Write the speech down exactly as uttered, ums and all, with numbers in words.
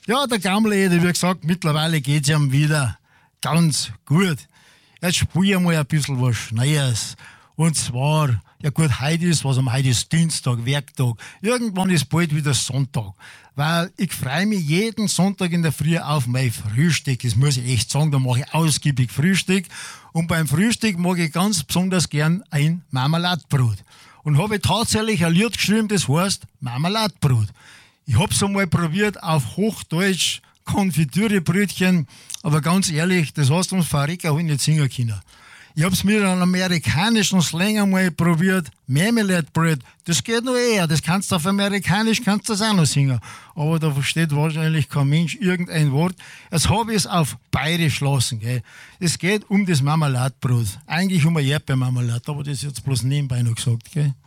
Ja, der Gammel, wie gesagt, mittlerweile geht's ihm wieder ganz gut. Jetzt spiel ich mal ein bisschen was Neues. Und zwar, ja gut, heute ist, was am heute ist Dienstag, Werktag. Irgendwann ist bald wieder Sonntag. Weil ich freue mich jeden Sonntag in der Früh auf mein Frühstück. Das muss ich echt sagen, da mache ich ausgiebig Frühstück. Und beim Frühstück mag ich ganz besonders gern ein Marmeladbrot. Und habe tatsächlich ein Lied geschrieben, das heißt Marmeladbrot. Ich hab's einmal probiert auf Hochdeutsch, Konfitürebrötchen, aber ganz ehrlich, das hast du uns Farika halt nicht singen können. Ich hab's mit einem amerikanischen Slang einmal probiert, Marmalade Bread, das geht noch eher, das kannst du auf amerikanisch, kannst du das auch noch singen. Aber da versteht wahrscheinlich kein Mensch irgendein Wort. Jetzt habe ich es auf bayerisch lassen, gell. Es geht um das Marmeladbrot. Eigentlich um ein Erdbeermarmelade, aber das ist jetzt bloß nebenbei noch gesagt, gell.